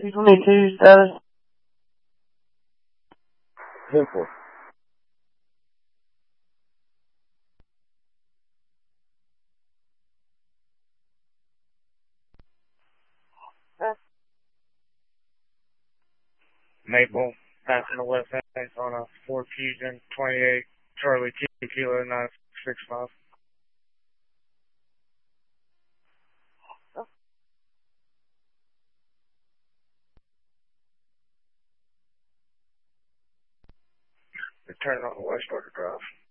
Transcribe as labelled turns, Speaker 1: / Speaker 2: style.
Speaker 1: 222 status. Simple.
Speaker 2: Maple, passing the west end on a Ford Fusion 28 Charlie Kilo 965. Return on the West Parker Drive.